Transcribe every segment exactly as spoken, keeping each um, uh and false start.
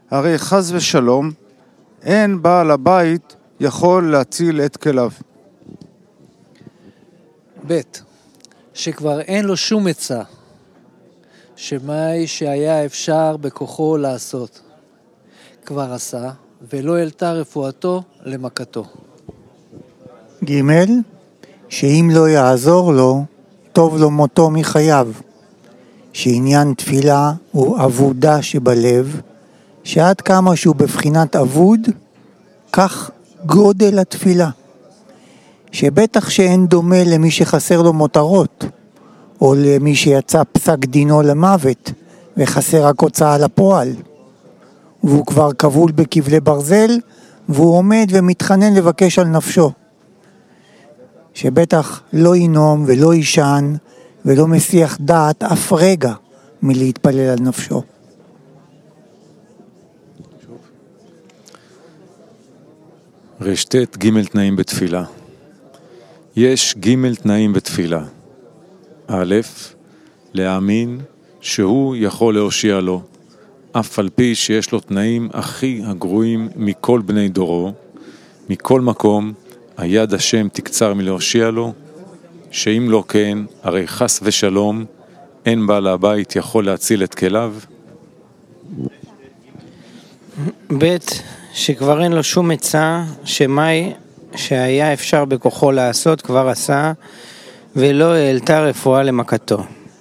הרי חס ושלום אין בעל הבית יכול להציל את כליו. ב' שכבר אין לו שום עצה, שמאי שהיה אפשר בכוחו לעשות, כבר עשה, ולא העלתה רפואתו למכתו. ג' שאם לא יעזור לו, טוב לו מותו מחייו, שעניין תפילה הוא עבודה שבלב, שעד כמה שהוא בבחינת עבוד, כך גודל התפילה. שבטח שאין דומה למי שחסר לו מותרות, או למי שיצא פסק דינו למוות, וחסר רק הוצאה לפועל. והוא כבר כבול בכבלי ברזל, והוא עומד ומתחנן לבקש על נפשו. שבטח לא ינום ולא ישן, ולא מסיח דעת אף רגע מלהתפלל על נפשו. רשת ג' תנאים בתפילה. יש ג' תנאים בתפילה. א', להאמין שהוא יכול להושיע לו, אף על פי שיש לו תנאים הכי הגרועים מכל בני דורו, מכל מקום היד השם תקצר מלהושיע לו, שאם לא כן, הרי חס ושלום אין בעל הבית יכול להציל את כליו. ב' שכבר אין לו שום עצה, שמאי שהיה אפשר בכוחו לעשות כבר עשה, ולא העלתה רפואה למכתו.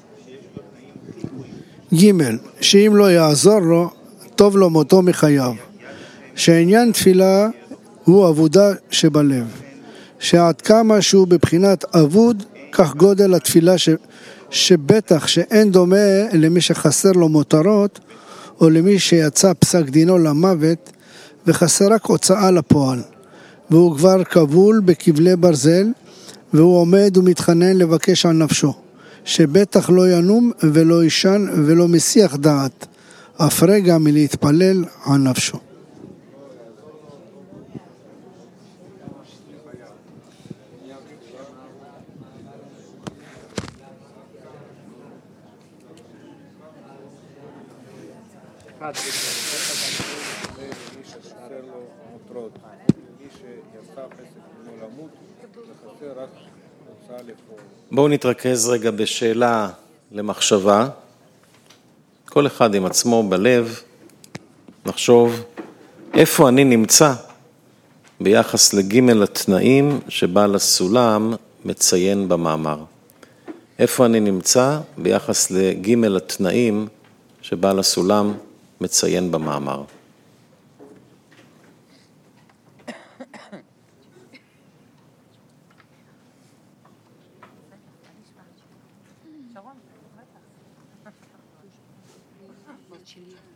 ג' שאם לא יעזור לו, טוב לו מותו מחייו, שעניין תפילה הוא עבודה שבלב, שעד כמה שהוא בבחינת עבוד, כך גודל התפילה ש... שבטח שאין דומה למי שחסר לו מותרות, או למי שיצא פסק דינו למוות, וחסר רק הוצאה לפועל, והוא כבר כבול בכבלי ברזל, והוא עומד ומתחנן לבקש על נפשו, שבטח לא ינום ולא ישן ולא מסיח דעת, אף רגע מלהתפלל על נפשו. בואו נתרכז רגע בשאלה למחשבה, כל אחד עם עצמו בלב, נחשוב איפה אני נמצא ביחס לג' התנאים שבעל הסולם מציין במאמר. איפה אני נמצא ביחס לג' התנאים שבעל הסולם מציין במאמר. שרון, בטח.